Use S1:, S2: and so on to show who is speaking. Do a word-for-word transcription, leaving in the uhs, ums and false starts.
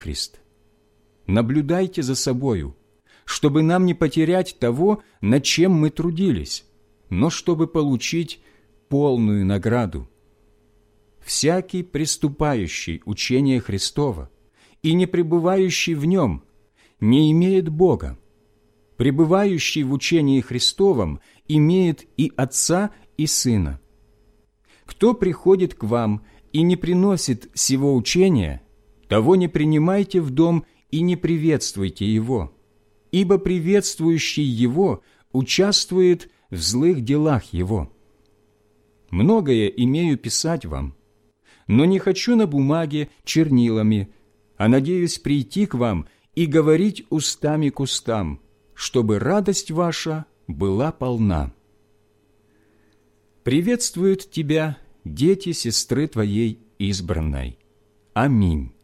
S1: крест. Наблюдайте за собою, чтобы нам не потерять того, над чем мы трудились, но чтобы получить полную награду. Всякий, приступающий учение Христова и не пребывающий в нем, не имеет Бога. Пребывающий в учении Христовом имеет и Отца, и Сына. Кто приходит к вам и не приносит сего учения, того не принимайте в дом и не приветствуйте его, ибо приветствующий его участвует в злых делах его. Многое имею писать вам, но не хочу на бумаге чернилами, а надеюсь прийти к вам и говорить устами к устам, чтобы радость ваша была полна. Приветствуют тебя дети сестры твоей избранной. Аминь.